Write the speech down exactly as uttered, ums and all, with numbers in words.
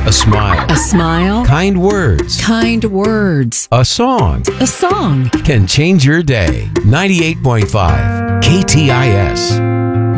A smile. A smile. Kind words. Kind words. A song A song. can change your day. ninety-eight point five K T I S.